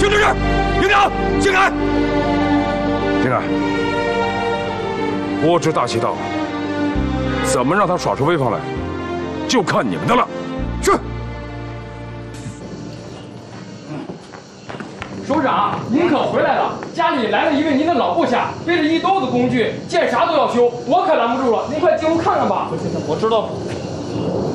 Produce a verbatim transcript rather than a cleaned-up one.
请指示，营长，请看。 进来。国之大气道，怎么让他耍出威风来，就看你们的了。 是。 首长，您可回来了！家里来了一位您的老部下，背着一兜子工具，见啥都要修，我可拦不住了。您快进屋看看吧。 我知道。